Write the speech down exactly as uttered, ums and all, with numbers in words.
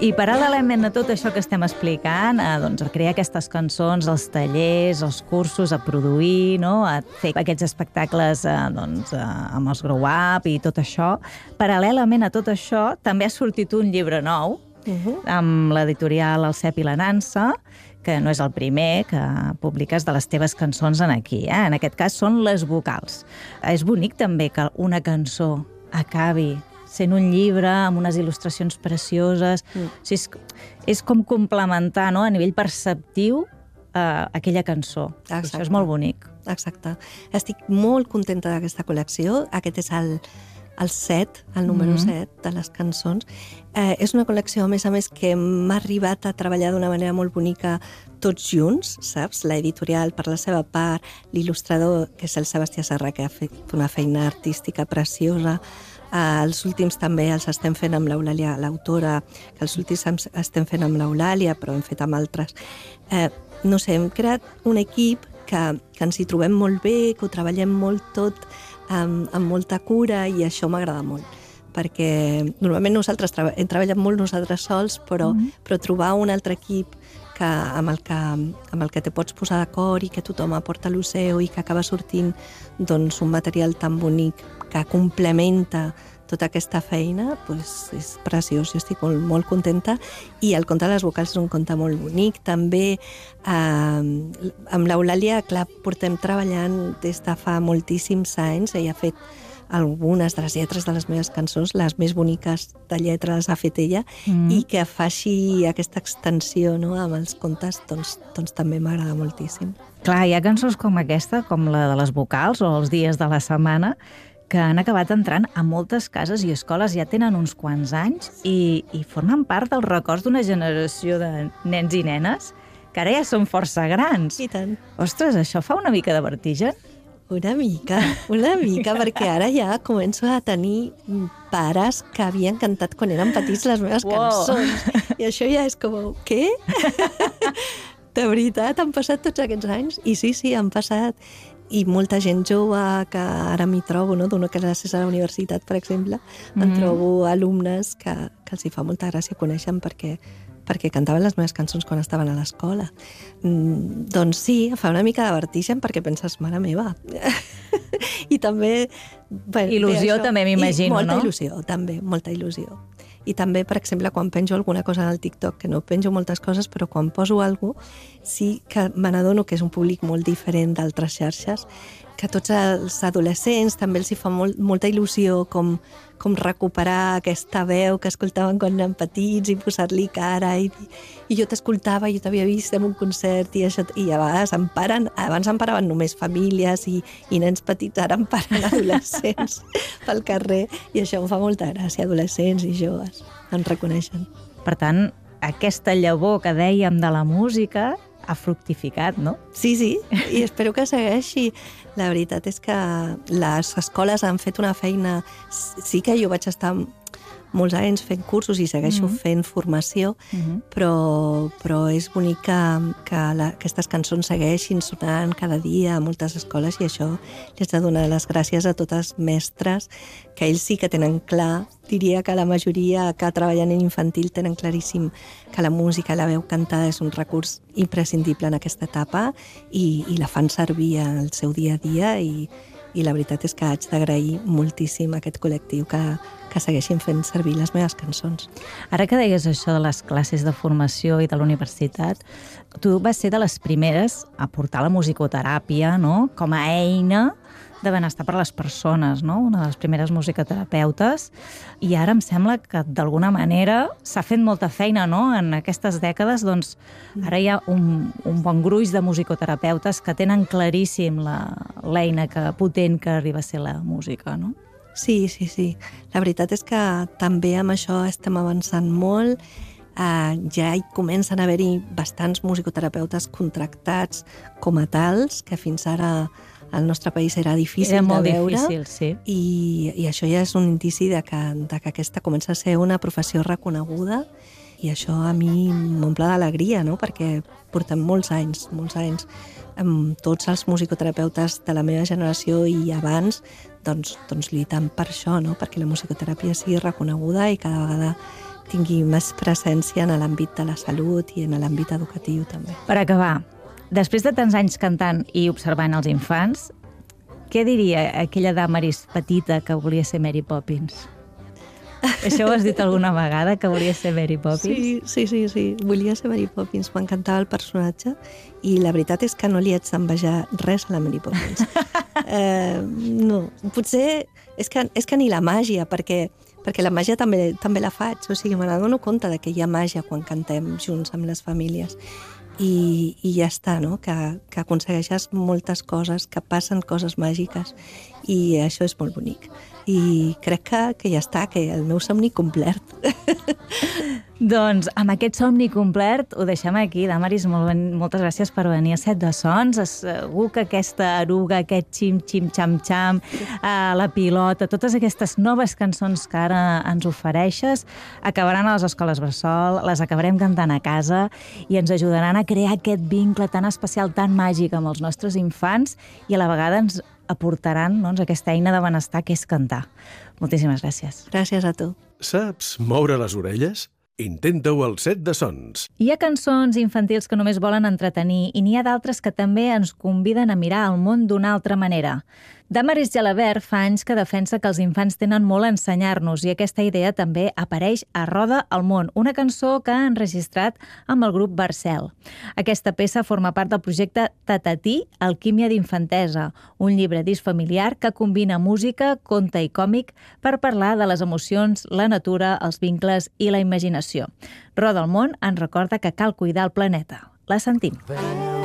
I paral·lelament a tot això que estem explicant, a, doncs, a crear aquestes cançons, els tallers, els cursos, a produir, no? A fer aquests espectacles eh, doncs, eh, amb els Grow Up i tot això, paral·lelament a tot això també ha sortit un llibre nou, uh-huh. amb l'editorial El Cep i la Nansa, que no és el primer que publiques de les teves cançons en aquí. Eh? En aquest cas són les vocals. És bonic també que una cançó acabi sent un llibre amb unes il·lustracions precioses. Mm. O sigui, és, és com complementar, no?, a nivell perceptiu eh, aquella cançó. Exacte. Això és molt bonic. Exacte. Estic molt contenta d'aquesta col·lecció. Aquest és el, el set, el número mm-hmm. set de les cançons. Eh, és una col·lecció, a més a més, que m'ha arribat a treballar d'una manera molt bonica tots junts, saps? L'editorial per la seva part, l'il·lustrador, que és el Sebastià Serra, que ha fet una feina artística preciosa. Uh, els últims també els estem fent amb l'Eulàlia, l'autora, que els últims estem fent amb l'Eulàlia, però hem fet amb altres. Uh, no sé, hem creat un equip que, que ens hi trobem molt bé, que ho treballem molt tot um, amb molta cura, i això m'agrada molt. Perquè normalment nosaltres treba- hem treballat molt nosaltres sols, però, mm-hmm. però trobar un altre equip que, amb, el que, amb el que te pots posar d'acord i que tothom aporta el seu i que acaba sortint doncs, un material tan bonic que complementa tota aquesta feina, doncs és preciós. Jo estic molt, molt contenta, i el conte de les vocals és un conte molt bonic. També eh, amb l'Eulàlia, clar, portem treballant des de fa moltíssims anys. Ella ha fet algunes de les lletres de les meves cançons, les més boniques de lletra les ha fet ella, mm. i que faci aquesta extensió, no?, amb els contes, doncs, doncs també m'agrada moltíssim. Clar, hi ha cançons com aquesta, com la de les vocals o els dies de la setmana, que han acabat entrant a moltes cases i escoles, ja tenen uns quants anys, i, i formen part dels records d'una generació de nens i nenes que ara ja són força grans. I tant. Ostres, això fa una mica de vertigen? Una mica, una mica, perquè ara ja començo a tenir pares que havien cantat quan eren petits les meves wow. cançons. I això ja és com, què? De veritat, han passat tots aquests anys? I sí, sí, han passat. I molta gent jove que ara m'hi trobo, no? Dono classes a la universitat, per exemple, mm. em trobo alumnes que, que els hi fa molta gràcia conèixer perquè perquè cantaven les meves cançons quan estaven a l'escola. Mm, doncs sí, fa una mica de vertigen perquè penses, mare meva. I també... Bueno, il·lusió això, també m'imagino, molta no? Molta il·lusió, també, molta il·lusió. I també, per exemple, quan penjo alguna cosa al TikTok, que no penjo moltes coses, però quan poso alguna cosa, sí que me n'adono que és un públic molt diferent d'altres xarxes, que a tots els adolescents també els hi fa molt, molta il·lusió com, com recuperar aquesta veu que escoltaven quan eren petits i posar-li cara. I, i jo t'escoltava, jo t'havia vist en un concert, i, això, i a vegades em paren, abans em paraven només famílies i, i nens petits, ara em paren adolescents pel carrer, i això em fa molta gràcia, adolescents i joves, em reconeixen. Per tant, aquesta llavor que dèiem de la música ha fructificat, no? Sí, sí, i espero que segueixi. La veritat és que les escoles han fet una feina... Sí que jo vaig estar molts anys fent cursos i segueixo mm-hmm. fent formació, mm-hmm. però, però és bonic que, que la, aquestes cançons segueixin sonant cada dia a moltes escoles, i això li has de donar les gràcies a totes mestres, que ells sí que tenen clar, diria que la majoria que treballen en infantil tenen claríssim que la música, la veu cantada és un recurs imprescindible en aquesta etapa, i, i la fan servir al seu dia a dia, i, i la veritat és que haig d'agrair moltíssim a aquest col·lectiu que, que segueixin fent servir les meves cançons. Ara que deies això de les classes de formació i de la universitat, tu vas ser de les primeres a portar la musicoteràpia, no?, com a eina de benestar per a les persones, no?, una de les primeres musicoterapeutes, i ara em sembla que d'alguna manera s'ha fet molta feina, no?, en aquestes dècades, doncs ara hi ha un, un bon gruix de musicoterapeutes que tenen claríssim la, l'eina que, potent que arriba a ser la música, no? Sí, sí, sí. La veritat és que també amb això estem avançant molt. Uh, ja hi comencen a haver-hi bastants musicoterapeutes contractats com a tals, que fins ara al nostre país era difícil era molt de veure. Difícil, sí. I, i això ja és un indici de que, de que aquesta comença a ser una professió reconeguda, i això a mi m'omple d'alegria, no?, perquè portem molts anys, molts anys, amb tots els musicoterapeutes de la meva generació i abans, doncs, doncs lluitant per això, no?, perquè la musicoteràpia sigui reconeguda i cada vegada tingui més presència en l'àmbit de la salut i en l'àmbit educatiu també. Per acabar, després de tants anys cantant i observant els infants, què diria aquella Damaris petita que volia ser Mary Poppins? Això ho has dit alguna vegada, que volia ser Mary Poppins? Sí, sí, sí, sí. Volia ser Mary Poppins, m'encantava el personatge i la veritat és que no li haig d'envejar res a la Mary Poppins. eh, no, potser és que, és que ni la màgia, perquè, perquè la màgia també, també la faig, o sigui, me n'adono compte de que hi ha màgia quan cantem junts amb les famílies. I, i ja està, no? Que, que aconsegueixes moltes coses, que passen coses màgiques i això és molt bonic. I crec que, que ja està, que el meu somni complert. Doncs amb aquest somni complert ho deixem aquí. Damaris, molt ben, moltes gràcies per venir a Set de Sons. Segur que aquesta eruga, aquest xim-xim-xam-xam, eh, la pilota, totes aquestes noves cançons que ara ens ofereixes acabaran a les escoles bressol, les acabarem cantant a casa i ens ajudaran a crear aquest vincle tan especial, tan màgic amb els nostres infants i a la vegada ens aportaran, doncs, aquesta eina de benestar que és cantar. Moltíssimes gràcies. Gràcies a tu. Saps moure les orelles? Intenta-ho al Set de Sons. Hi ha cançons infantils que només volen entretenir i n'hi ha d'altres que també ens conviden a mirar el món d'una altra manera. Damaris Gelabert fa anys que defensa que els infants tenen molt a ensenyar-nos i aquesta idea també apareix a Roda al món, una cançó que ha enregistrat amb el grup Barcel. Aquesta peça forma part del projecte Tatatí, Alquímia d'infantesa, un llibre disc familiar que combina música, conte i còmic per parlar de les emocions, la natura, els vincles i la imaginació. Roda al món ens recorda que cal cuidar el planeta. La sentim.